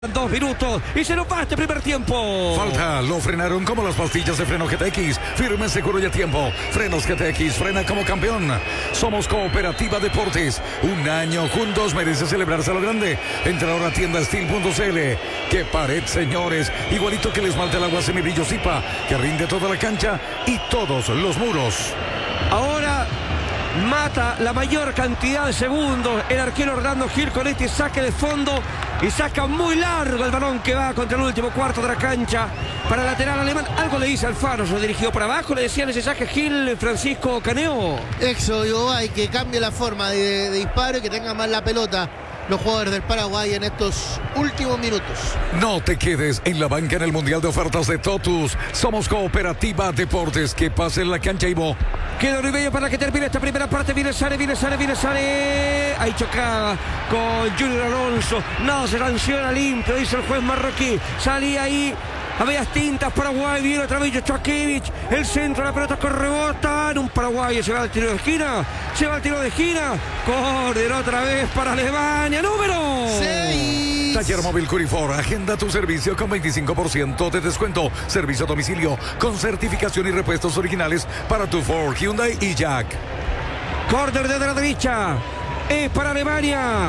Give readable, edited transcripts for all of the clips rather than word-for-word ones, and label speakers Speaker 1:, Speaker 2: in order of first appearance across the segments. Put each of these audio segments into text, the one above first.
Speaker 1: 2 minutos y se nos va este primer tiempo.
Speaker 2: Falta, lo frenaron como las pastillas de freno GTX. Firme, seguro y a tiempo. Frenos GTX, frena como campeón. Somos Cooperativa Deportes. Un año juntos merece celebrarse a lo grande. Entra ahora a tiendasteel.cl. ¡Qué pared, señores! Igualito que el esmalte al agua semibrillo Zipa, que rinde toda la cancha y todos los muros.
Speaker 1: Ahora mata la mayor cantidad de segundos el arquero Orlando Gil con este saque de fondo y saca muy largo el balón que va contra el último cuarto de la cancha para el lateral alemán. Algo le dice Alfaro, se lo dirigió por abajo, le decía en ese saque Gil, Francisco Caneo.
Speaker 3: Hay que cambie la forma de disparo y que tenga más la pelota los jugadores del Paraguay en estos últimos minutos.
Speaker 2: No te quedes en la banca en el Mundial de Ofertas de Totus. Somos Cooperativa Deportes. Que pase en la cancha, Ivo.
Speaker 1: Queda 1 y medio para que termine esta primera parte. Viene Sare. Ahí chocaba con Junior Alonso. No se sanciona, limpio, dice el juez marroquí. Salía ahí a medias tintas Paraguay. Viene otra vez Joaquevich. El centro, la pelota con rebota. En un Paraguay se va al tiro de esquina. Córner otra vez para Alemania. Número
Speaker 3: 6.
Speaker 2: Taller Móvil Curifor. Agenda tu servicio con 25% de descuento. Servicio a domicilio con certificación y repuestos originales para tu Ford, Hyundai y Jack.
Speaker 1: Córner desde la derecha. Es para Alemania.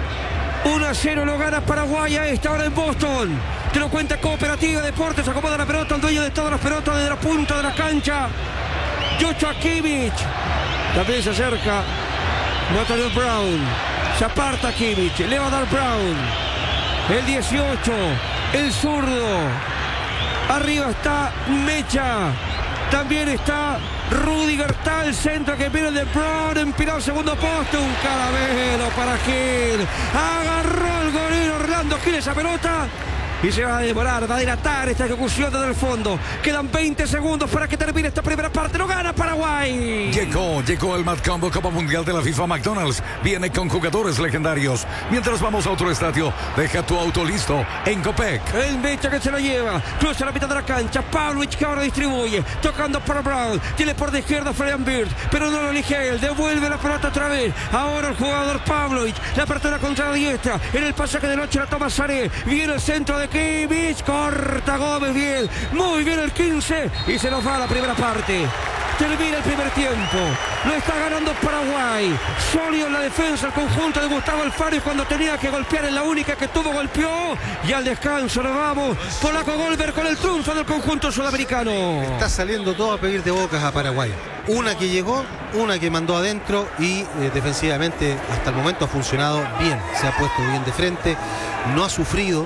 Speaker 1: 1-0 lo gana Paraguay a esta hora en Boston. Te lo cuenta Cooperativa Deportes. Acomoda la pelota, el dueño de todas las pelotas desde la punta de la cancha. Joshua Kimmich. También se acerca Nathaniel Brown. Se aparta Kimmich. Le va a dar Brown. El 18. El zurdo. Arriba está Mecha. También está Rudiger. Está el centro que viene de Brown. Empinado el segundo poste. Un caramelo para Gil. Agarró el golero Orlando Gil esa pelota. Y se va a demorar, va a dilatar esta ejecución desde el fondo. Quedan 20 segundos para que termine esta primera parte. Lo gana Paraguay.
Speaker 2: Llegó el Mad Combo Copa Mundial de la FIFA McDonald's. Viene con jugadores legendarios. Mientras vamos a otro estadio, deja tu auto listo en Copec.
Speaker 1: El Mecha que se lo lleva. Cruza la mitad de la cancha. Pavlovich que ahora distribuye. Tocando para Brown. Tiene por de izquierda Florian Wirtz. Pero no lo elige él. Devuelve la pelota otra vez. Ahora el jugador Pavlovich. La apertura contra la diestra. En el pasaje de noche la toma Sare. Viene el centro de Kimmich, corta Gómez bien, muy bien el 15 y se nos va a la primera parte. Termina el primer tiempo, lo está ganando Paraguay, sólido en la defensa el conjunto de Gustavo Alfaro y cuando tenía que golpear en la única que tuvo golpeó y al descanso nos vamos. Polaco Golver con el triunfo del conjunto sudamericano.
Speaker 4: Está saliendo todo a pedir de bocas a Paraguay. Una que llegó, una que mandó adentro y defensivamente hasta el momento ha funcionado bien, se ha puesto bien de frente, no ha sufrido.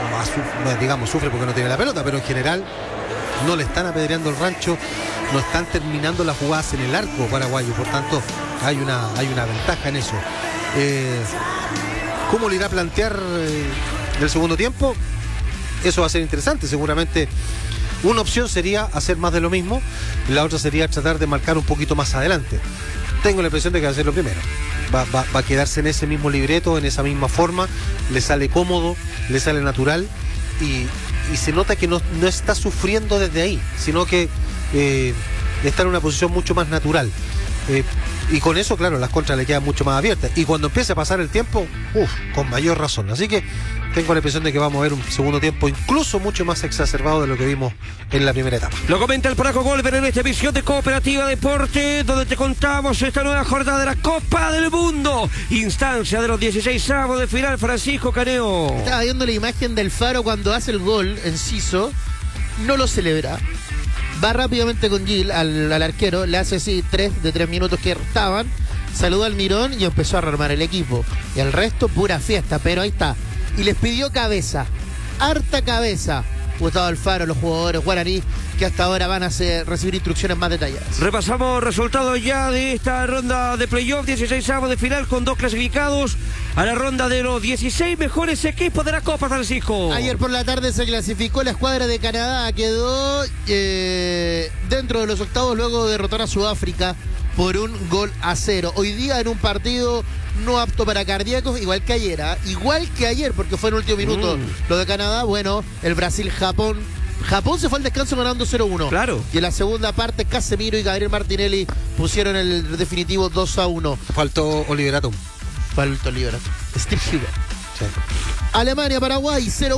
Speaker 4: Sufre porque no tiene la pelota, pero en general no le están apedreando el rancho, no están terminando las jugadas en el arco paraguayo, por tanto hay una ventaja en eso. ¿Cómo le irá a plantear el segundo tiempo? Eso va a ser interesante. Seguramente una opción sería hacer más de lo mismo, la otra sería tratar de marcar un poquito más adelante. Tengo la impresión de que va a ser lo primero. Va a quedarse en ese mismo libreto, en esa misma forma, le sale cómodo, le sale natural y se nota que no está sufriendo desde ahí, sino que está en una posición mucho más natural. Y con eso, claro, las contras le quedan mucho más abiertas. Y cuando empiece a pasar el tiempo, con mayor razón. Así que tengo la impresión de que vamos a ver un segundo tiempo incluso mucho más exacerbado de lo que vimos en la primera etapa.
Speaker 1: Lo comenta el Polaco Golver en esta emisión de Cooperativa Deporte, donde te contamos esta nueva jornada de la Copa del Mundo. Instancia de los 16avos de final, Francisco Caneo.
Speaker 3: Estaba viendo la imagen del Faro cuando hace el gol, Enciso, no lo celebra. Va rápidamente con Gil al arquero, le hace así 3 minutos que estaban, saluda al Mirón y empezó a rearmar el equipo. Y el resto, pura fiesta, pero ahí está. Y les pidió cabeza, harta cabeza. Gustavo Alfaro, los jugadores guaraní que hasta ahora van a recibir instrucciones más detalladas.
Speaker 1: Repasamos resultados ya de esta ronda de playoff, 16avos de final con 2 clasificados a la ronda de los 16 mejores equipos de la Copa, Francisco.
Speaker 3: Ayer por la tarde se clasificó la escuadra de Canadá, quedó dentro de los octavos luego de derrotar a Sudáfrica por 1-0. Hoy día en un partido no apto para cardíacos, igual que ayer, porque fue en último minuto lo de Canadá. Bueno, el Brasil-Japón. Japón se fue al descanso ganando 0-1.
Speaker 1: Claro.
Speaker 3: Y en la segunda parte, Casemiro y Gabriel Martinelli pusieron el definitivo 2-1.
Speaker 4: Faltó Oliver Atom.
Speaker 3: Steve Hugo. Alemania-Paraguay 0-1.